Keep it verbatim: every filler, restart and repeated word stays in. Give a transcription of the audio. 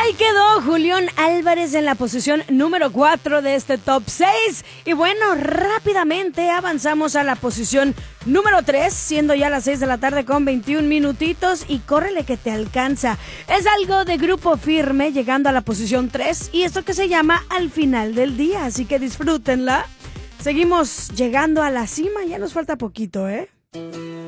Ahí quedó Julián Álvarez en la posición número cuatro de este top seis. Y bueno, rápidamente avanzamos a la posición número tres, siendo ya las seis de la tarde con veintiún minutitos. Y córrele que te alcanza. Es algo de Grupo Firme, llegando a la posición tres. Y esto que se llama Al Final del Día. Así que disfrútenla. Seguimos llegando a la cima, ya nos falta poquito, ¿eh?